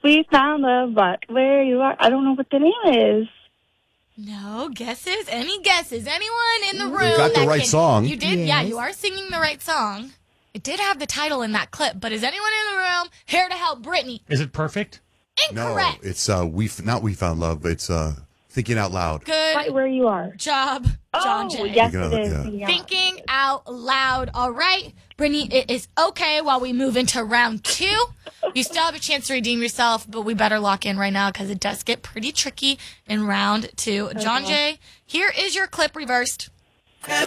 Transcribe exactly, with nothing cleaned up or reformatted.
We found love, but where you are, I don't know what the name is. No guesses? Any guesses? Anyone in the room? You got the that right can, song. You did? Yes. Yeah, you are singing the right song. It did have the title in that clip, but is anyone in the room here to help Brittany? Is it perfect? Incorrect. No, it's uh, we not we found love. It's uh, thinking out loud. Good Right where you are. job, John Oh, Jay. yes, Thinking it out- is. yeah. Thinking out. Thinking out loud. All right, Brittany, it is okay while we move into round two. You still have a chance to redeem yourself, but we better lock in right now because it does get pretty tricky in round two. John Jay, here is your clip reversed.